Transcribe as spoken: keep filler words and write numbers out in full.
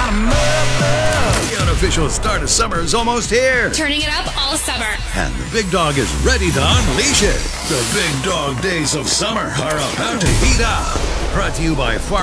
The unofficial start of summer is almost here. Turning it up all summer. And the big dog is ready to unleash it. The big dog days of summer are about to heat up. Brought to you by Farm.